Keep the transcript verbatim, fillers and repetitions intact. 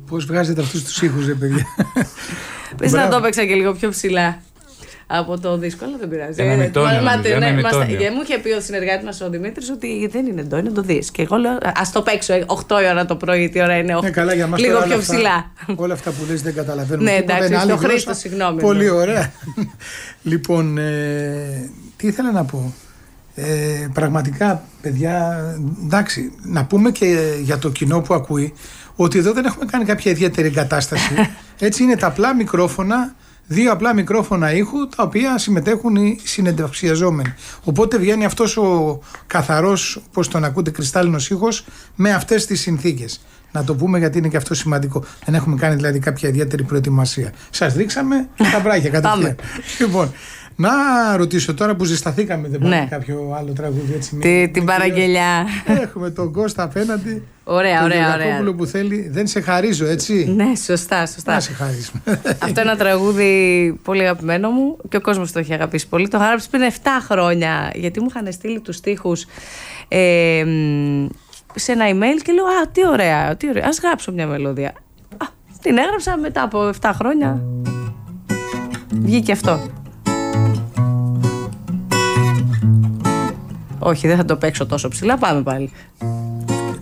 Πώς βγάζετε αυτούς τους ήχους, ρε παιδιά. Πες να το έπαιξα και λίγο πιο ψηλά από το δίσκο, αλλά δεν πειράζει. Ένα μητόνιο. Μου είχε πει ο συνεργάτης μας ο Δημήτρης ότι δεν είναι ντο, είναι το δίσκο. Και εγώ λέω, ας το παίξω οκτώ η ώρα το πρωί, τι ώρα είναι, ναι, καλά, για μας λίγο πιο αυτά, ψηλά. Όλα αυτά που λες δεν καταλαβαίνουμε. Ναι, εντάξει, στο Χρήστο, συγγνώμη. Πολύ ωραία. Λοιπόν, ε, τι ήθελα να πω. Ε, πραγματικά, παιδιά, εντάξει, να πούμε και για το κοινό που ακούει ότι εδώ δεν έχουμε κάνει κάποια ιδιαίτερη εγκατάσταση. Έτσι είναι τα απλά μικρόφωνα, δύο απλά μικρόφωνα ήχου, τα οποία συμμετέχουν οι συνεντευξιαζόμενοι. Οπότε βγαίνει αυτός ο καθαρός, όπως τον ακούτε, κρυστάλλινος ήχος με αυτές τις συνθήκες. Να το πούμε γιατί είναι και αυτό σημαντικό. Δεν έχουμε κάνει δηλαδή κάποια ιδιαίτερη προετοιμασία. Σας δείξαμε τα βράχια κατευθείαν. Λοιπόν, να ρωτήσω τώρα που ζεσταθήκαμε, δεν πάμε, ναι, κάποιο άλλο τραγούδι έτσι. Τι, την παραγγελιά. Έχουμε τον Κώστα απέναντι. Ωραία, ωραία, ωραία. Που θέλει, δεν σε χαρίζω, έτσι. Ναι, σωστά, σωστά. Να σε χαρίζουμε. Αυτό είναι ένα τραγούδι πολύ αγαπημένο μου και ο κόσμος το έχει αγαπήσει πολύ. Το γράψα πριν επτά χρόνια, γιατί μου είχαν στείλει τους στίχους ε, σε ένα email και λέω «Α, τι ωραία, τι ωραία, ας γράψω μια μελωδία». Α, την έγραψα μετά από επτά χρόνια. Βγήκε αυτό. Όχι, δεν θα το παίξω τόσο ψηλά, πάμε πάλι.